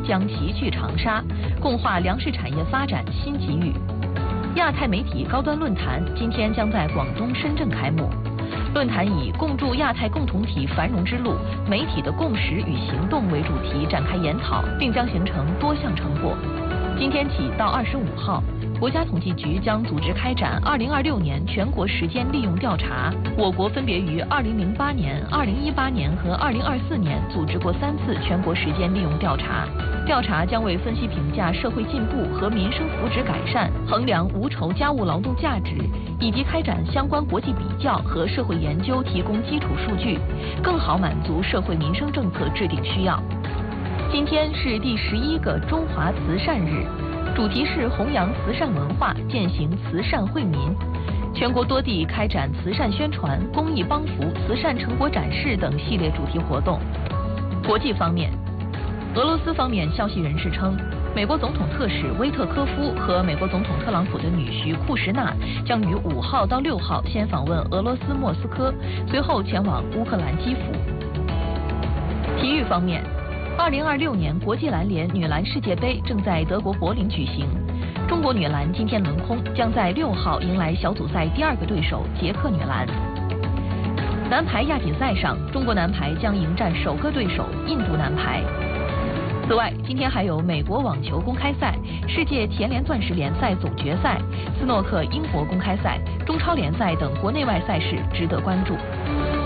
将席聚长沙，共话粮食产业发展新机遇。亚太媒体高端论坛今天将在广东深圳开幕。论坛以共筑亚太共同体繁荣之路，媒体的共识与行动为主题展开研讨，并将形成多项成果。今天起到25号，国家统计局将组织开展2026年全国时间利用调查。我国分别于2008年、2018年和2024年组织过3次全国时间利用调查。调查将为分析评价社会进步和民生福祉改善、衡量无酬家务劳动价值，以及开展相关国际比较和社会研究提供基础数据，更好满足社会民生政策制定需要。今天是第11个中华慈善日，主题是弘扬慈善文化，践行慈善惠民。全国多地开展慈善宣传、公益帮扶、慈善成果展示等系列主题活动。国际方面，俄罗斯方面消息人士称，美国总统特使威特科夫和美国总统特朗普的女婿库什纳将于5号到6号先访问俄罗斯莫斯科，随后前往乌克兰基辅。体育方面，2026年国际篮联女篮世界杯正在德国柏林举行，中国女篮今天轮空，将在6号迎来小组赛第2个对手捷克女篮。男排亚锦赛上，中国男排将迎战首个对手印度男排。此外，今天还有美国网球公开赛、世界田联钻石联赛总决赛、斯诺克英国公开赛、中超联赛等国内外赛事值得关注。